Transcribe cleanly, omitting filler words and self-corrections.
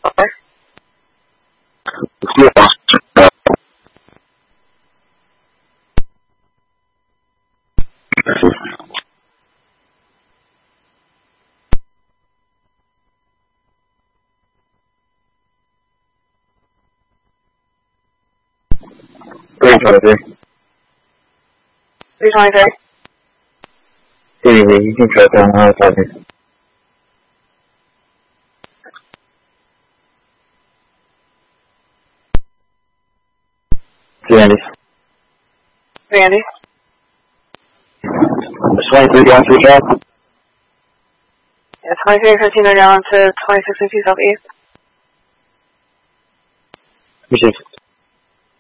323. 323. Yeah, you can try down the target. Andy. 3Andy. 23 down to the track. Yeah, 2315 down to 2662 southeast. Received.